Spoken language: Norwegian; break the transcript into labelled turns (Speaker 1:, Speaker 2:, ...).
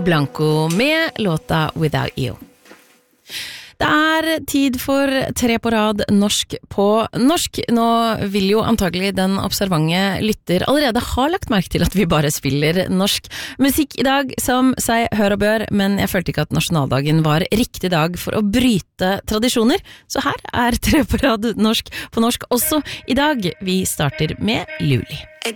Speaker 1: Blanco med låta Without You. Det tid for 3 på rad norsk på norsk. Nå vil jo antagelig den observante lytter allerede ha lagt merke til at vi bare spiller norsk musikk I dag, som seg hør og bør, men jeg følte ikke at nasjonaldagen var riktig dag for å bryte tradisjoner. Så her 3 på rad norsk på norsk også I dag. Vi starter med Luli.
Speaker 2: I